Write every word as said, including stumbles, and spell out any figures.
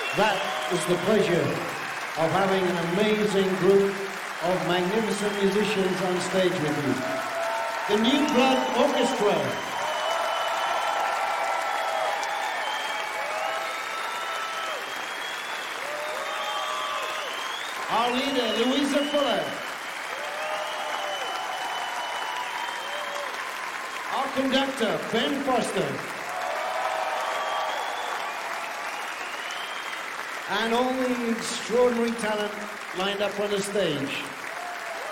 That is the pleasure of having an amazing group of magnificent musicians on stage with you. The New Blood Orchestra. Our leader, Louisa Fuller. Our conductor, Ben Foster. And all the extraordinary talent lined up on the stage.